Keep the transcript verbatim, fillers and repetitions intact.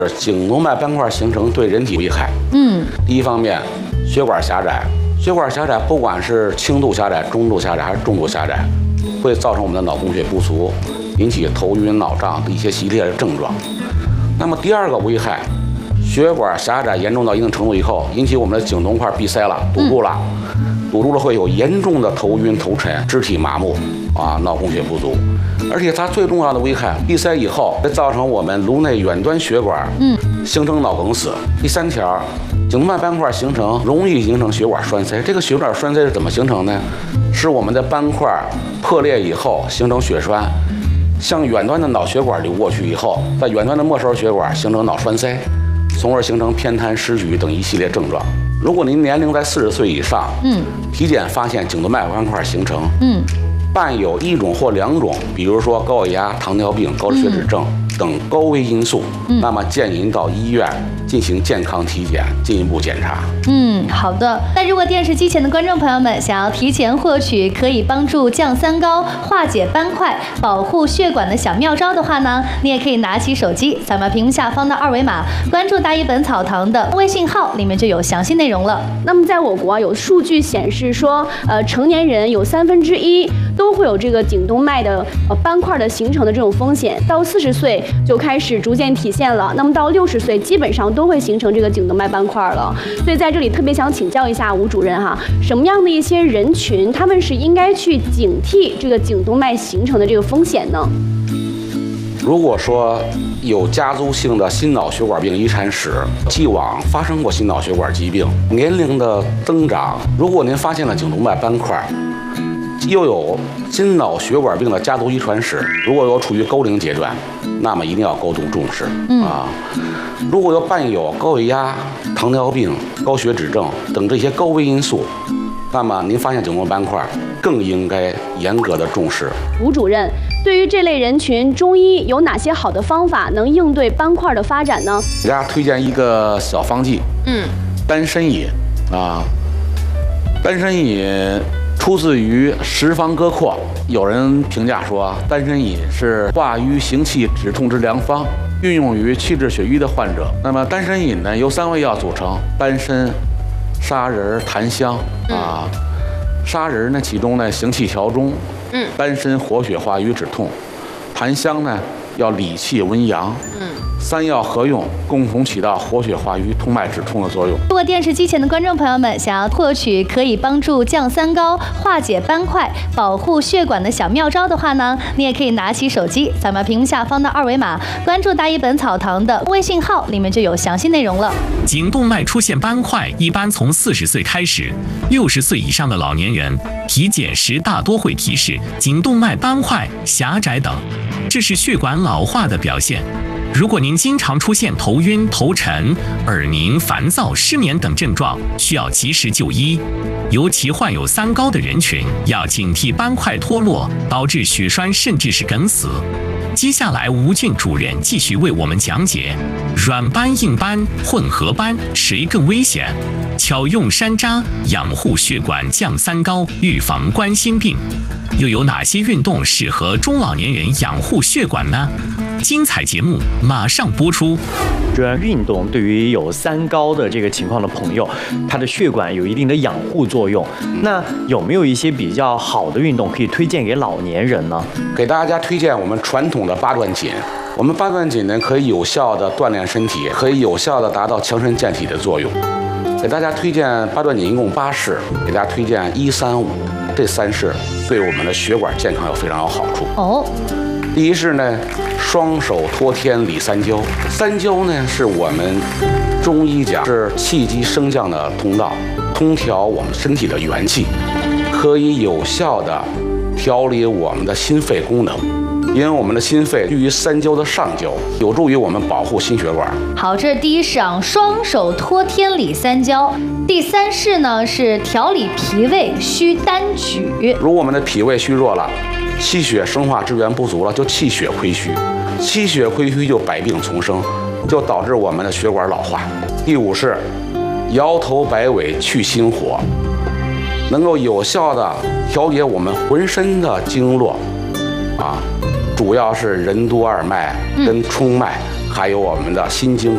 颈动脉斑块形成对人体危害。嗯，第一方面，血管狭窄，血管狭窄不管是轻度狭窄、中度狭窄还是重度狭窄，会造成我们的脑供血不足，引起头晕脑胀的一些系列的症状。那么第二个危害，血管狭窄严重到一定程度以后，引起我们的颈动块闭塞了，堵住了，堵住了会有严重的头晕、头沉、肢体麻木啊，脑供血不足。而且它最重要的危害，闭塞以后会造成我们颅内远端血管嗯形成脑梗死。第三条，颈动脉斑块形成容易形成血管栓塞。这个血管栓塞是怎么形成呢？是我们的斑块破裂以后形成血栓，向远端的脑血管流过去以后，在远端的末梢血管形成脑栓塞，从而形成偏瘫、失语等一系列症状。如果您年龄在四十岁以上，嗯，体检发现颈动脉斑块形成，嗯。伴有一种或两种，比如说高血压、糖尿病、高血脂症等高危因素，嗯、那么建议您到医院进行健康体检，进一步检查。 嗯，好的。那如果电视机前的观众朋友们想要提前获取可以帮助降三高、化解斑块、保护血管的小妙招的话呢，你也可以拿起手机，扫描屏幕下方的二维码，关注大医本草堂的微信号，里面就有详细内容了。 那么在我国有数据显示说，呃，成年人有三分之一都会有这个颈动脉的呃斑块的形成的这种风险，到四十岁就开始逐渐体现了。那么到六十岁，基本上都会形成这个颈动脉斑块了。所以在这里特别想请教一下吴主任哈，什么样的一些人群，他们是应该去警惕这个颈动脉形成的这个风险呢？ 如果说有家族性的心脑血管病遗产史，既往发生过心脑血管疾病，年龄的增长，如果您发现了颈动脉斑块，又有心脑血管病的家族遗传史，如果有处于高龄阶段，那么一定要高度重视、嗯、啊。如果有伴有高血压、糖尿病、高血脂症等这些高危因素，那么您发现颈动脉斑块，更应该严格的重视。 吴主任，对于这类人群，中医有哪些好的方法能应对斑块的发展呢？ 给大家推荐一个小方剂，嗯，丹参饮啊，丹参饮出自于《十方歌括》，有人评价说，丹参饮是化瘀行气止痛之良方，运用于气滞血瘀的患者。那么丹参饮呢，由三味药组成：丹参、砂仁、檀香啊。砂仁呢，其中呢行气调中，嗯，丹参活血化瘀止痛，檀香呢要理气温阳，嗯。三药合用，共同起到活血化瘀、通脉止痛的作用。 如果电视机前的观众朋友们想要获取可以帮助降三高、化解斑块、保护血管的小妙招的话呢，你也可以拿起手机，扫描屏幕下方的二维码，关注大医本草堂的微信号，里面就有详细内容了。 颈动脉出现斑块，一般从四十岁开始，六十岁以上的老年人体检时大多会提示颈动脉斑块狭窄等，这是血管老化的表现。如果您经常出现头晕、头沉、耳鸣、烦躁、失眠等症状，需要及时就医。尤其患有三高的人群，要警惕斑块脱落，导致血栓甚至是梗死。接下来，吴俊主任继续为我们讲解软斑、硬斑、混合斑谁更危险？巧用山楂养护血管，降三高，预防冠心病。又有哪些运动适合中老年人养护血管呢？精彩节目马上播出。 主要运动对于有三高的这个情况的朋友，他的血管有一定的养护作用。那有没有一些比较好的运动可以推荐给老年人呢？ 给大家推荐我们传统的八段锦。我们八段锦呢，可以有效的锻炼身体，可以有效的达到强身健体的作用。给大家推荐八段锦一共八式，给大家推荐一三五这三式，对我们的血管健康有非常有好处。哦。第一式呢，双手托天理三焦。三焦呢，是我们中医讲是气机升降的通道，通调我们身体的元气，可以有效的调理我们的心肺功能。因为我们的心肺居于三焦的上焦，有助于我们保护心血管。 好，这是第一式啊，双手托天理三焦。第三式呢是调理脾胃，需单举。 如果我们的脾胃虚弱了，气血生化之源不足了，就气血亏虚，气血亏虚就百病丛生，就导致我们的血管老化。第五式，摇头摆尾去心火，能够有效的调节我们浑身的经络，啊，主要是任督二脉跟冲脉，还有我们的心经